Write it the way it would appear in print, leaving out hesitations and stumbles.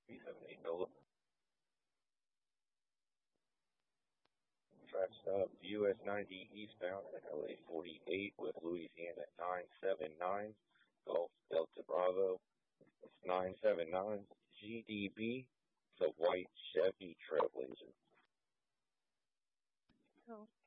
378 Nova. Track stop US 90 eastbound at LA 48 with Louisiana 979. Golf Delta Bravo 979 GDB. The white Chevy Trailblazer. So